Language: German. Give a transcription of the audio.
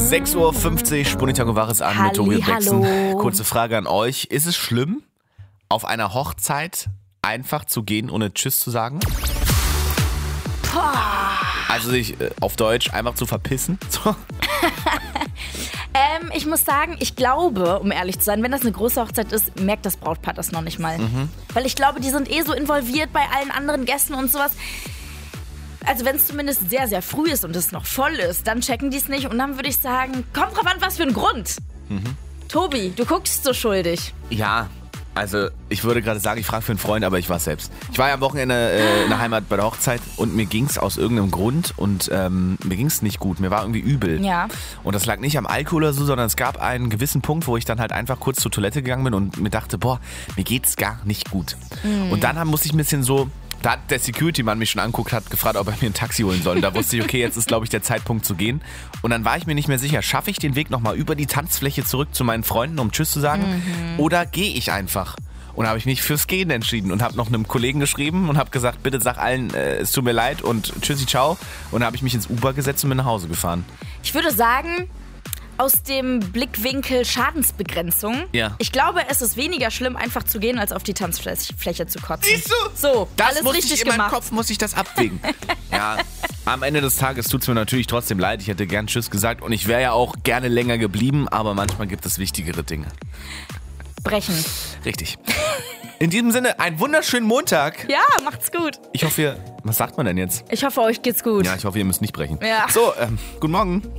6:50 Uhr, Spunitango Waches an mit Tobi und Bexen. Kurze Frage an euch. Ist es schlimm, auf einer Hochzeit einfach zu gehen, ohne Tschüss zu sagen? Also sich auf Deutsch einfach zu verpissen? So. Ich muss sagen, ich glaube, um ehrlich zu sein, wenn das eine große Hochzeit ist, merkt das Brautpaar das noch nicht mal. Weil ich glaube, die sind so involviert bei allen anderen Gästen und sowas. Also wenn es zumindest sehr, sehr früh ist und es noch voll ist, dann checken die es nicht. Und dann würde ich sagen, kommt drauf an, was für ein Grund. Tobi, du guckst so schuldig. Ja, also ich würde gerade sagen, ich frage für einen Freund, aber ich war es selbst. Ich war ja am Wochenende in der Heimat bei der Hochzeit und mir ging es aus irgendeinem Grund und mir ging es nicht gut. Mir war irgendwie übel. Ja. Und das lag nicht am Alkohol oder so, sondern es gab einen gewissen Punkt, wo ich dann halt einfach kurz zur Toilette gegangen bin und mir dachte, boah, mir geht's gar nicht gut. Und dann musste ich ein bisschen so... Da hat der Security-Mann mich schon angeguckt, hat gefragt, ob er mir ein Taxi holen soll. Und da wusste ich, okay, jetzt ist, glaube ich, der Zeitpunkt zu gehen. Und dann war ich mir nicht mehr sicher, schaffe ich den Weg nochmal über die Tanzfläche zurück zu meinen Freunden, um Tschüss zu sagen? Oder gehe ich einfach? Und da habe ich mich fürs Gehen entschieden und habe noch einem Kollegen geschrieben und habe gesagt, bitte sag allen, es tut mir leid und tschüssi, ciao. Und da habe ich mich ins Uber gesetzt und bin nach Hause gefahren. Ich würde sagen, aus dem Blickwinkel Schadensbegrenzung. Ja. Ich glaube, es ist weniger schlimm, einfach zu gehen, als auf die Tanzfläche zu kotzen. Siehst du? So, das alles muss richtig ich in gemacht. meinem Kopf muss ich das abwägen. Ja, am Ende des Tages tut es mir natürlich trotzdem leid. Ich hätte gern Tschüss gesagt und ich wäre ja auch gerne länger geblieben, aber manchmal gibt es wichtigere Dinge. Brechen. Richtig. In diesem Sinne, einen wunderschönen Montag. Ja, macht's gut. Ich hoffe, was sagt man denn jetzt? Ich hoffe, euch geht's gut. Ja, ich hoffe, ihr müsst nicht brechen. Ja. So, guten Morgen.